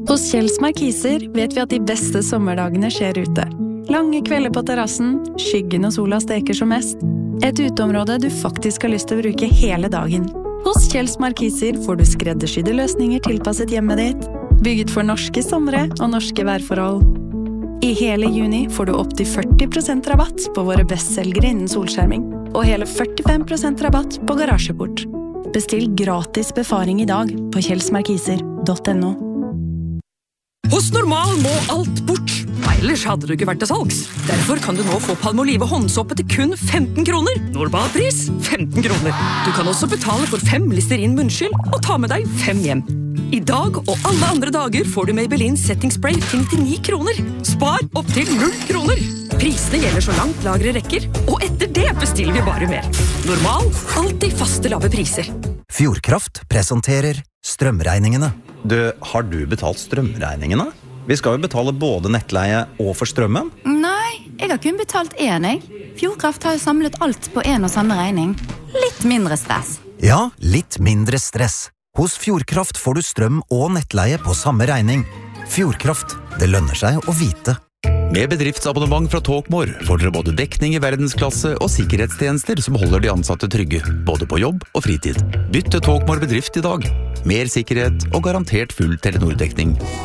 Hos Kjells Markiser vet vi at de beste sommerdagene skjer ute. Lange kvelder på terrassen, skyggen og sola steker som mest. Et uteområde du faktisk har lyst til å bruke hele dagen. Hos Kjells Markiser får du skreddersydde løsninger tilpasset hjemmet ditt, bygget for norske somre og norske værforhold. I hele juni får du opp til 40% rabatt på våre bestselgere innen solskjerming, og hele 45% rabatt på garasjeport. Bestill gratis befaring i dag på kjellsmarkiser.no. Hos Normal må alt bort. Ellers hadde du ikke vært til salgs. Derfor kan du nå få Palmolive håndsåpe til kun 15 kroner. Normalpris 15 kroner. Du kan også betale for 5 Listerin munnskyld og ta med deg 5 hjem. I dag og alle andre dager får du Maybelline Setting Spray til 99 kroner. Spar opp til 0 kroner. Prisene gjelder så langt lagre rekker, og etter det bestiller vi bare mer. Normal, alltid faste lave priser. Fjordkraft presenterer strømregningene. Har du betalt strømregningene? Vi skal jo betale både nettleie og for strømmen. Nei, jeg har kun betalt én, jeg. Fjordkraft har jo samlet alt på en og samme regning. Litt mindre stress. Ja, litt mindre stress. Hos Fjordkraft får du strøm og nettleie på samme regning. Fjordkraft, det lønner seg å vite. Med bedriftsabonnement fra Talkmore får dere både dekning i verdensklasse og sikkerhetstjenester som holder de ansatte trygge, både på jobb og fritid. Bytt til Talkmore bedrift i dag. Mer sikkerhet og garantert full Telenor-dekning.